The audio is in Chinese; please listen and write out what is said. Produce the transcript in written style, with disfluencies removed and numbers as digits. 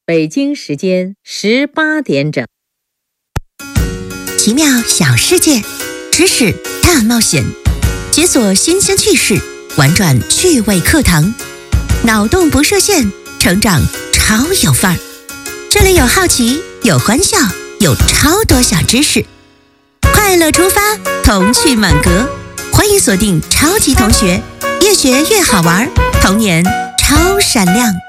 北京时间18点整。 奇妙小世界，知识大冒险，解锁新鲜趣事，玩转趣味课堂，脑洞不设限，成长超有范儿。这里有好奇，有欢笑，有超多小知识，快乐出发，童趣满格。欢迎锁定超级同学，越学越好玩，童年超闪亮。